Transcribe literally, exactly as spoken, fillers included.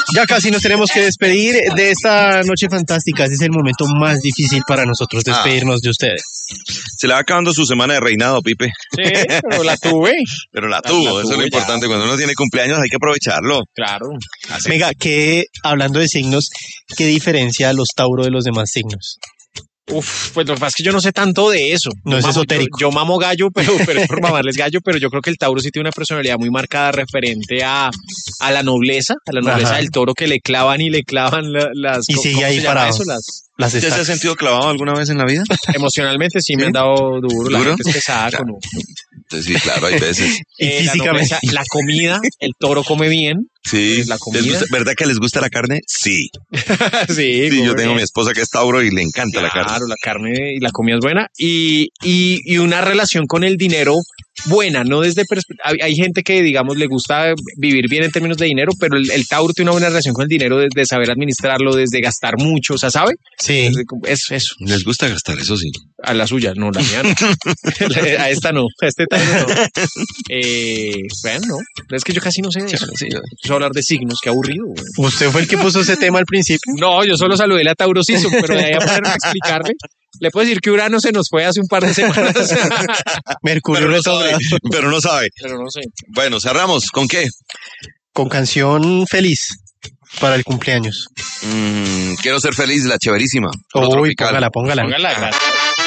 Ya casi nos tenemos que despedir de esta noche fantástica. Ese es el momento más difícil para nosotros, despedirnos ah. de ustedes. Se le va acabando su semana de reinado, Pipe. Sí, pero la tuve. Pero la tuvo, la, la eso tuve, es lo importante. Ya. Cuando uno tiene cumpleaños hay que aprovecharlo. Claro. Así. Venga, que hablando de signos, ¿qué diferencia a los Tauro de los demás signos? Uf, pues lo que pasa es que yo no sé tanto de eso. No es mamo, esotérico. Yo, yo mamo gallo, pero, pero es por mamarles gallo, pero yo creo que el Tauro sí tiene una personalidad muy marcada referente a, a la nobleza, a la nobleza Ajá. del toro que le clavan y le clavan la, las... Y sigue ahí parado. Eso? Las, las ¿Ya se ha sentido clavado alguna vez en la vida? Emocionalmente sí, ¿Sí? me han dado duro, la ¿Duro? gente es pesada claro. con uno. Sí, claro, hay veces. Y eh, físicamente. La, nobleza, la comida, el toro come bien. Sí, la comida. ¿Les gusta, ¿verdad que les gusta la carne? Sí. sí, sí yo tengo a mi esposa que es Tauro y le encanta claro, la carne. Claro, la carne y la comida es buena. Y, y, y una relación con el dinero buena, no desde hay, hay gente que, digamos, le gusta vivir bien en términos de dinero, pero el, el Tauro tiene una buena relación con el dinero desde saber administrarlo, desde gastar mucho, o sea, ¿sabe? Sí. Eso, eso. Les gusta gastar, eso sí. A la suya, no, la mía no. A esta no, a este Tauro no. Eh, bueno, no, es que yo casi no sé de eso. Sí, sí. Hablar de signos, qué aburrido. Güey. ¿Usted fue el que puso ese tema al principio? No, yo solo saludé a Tauro Season, pero de ahí a ponerme a explicarle. Le puedo decir que Urano se nos fue hace un par de semanas. Mercurio pero no, sabe, pero no sabe. Pero no sé. Bueno, cerramos. ¿Con qué? Con canción feliz para el cumpleaños. Mm, quiero ser feliz, la chéverísima. Uy, póngala, póngala. Póngala, gracias.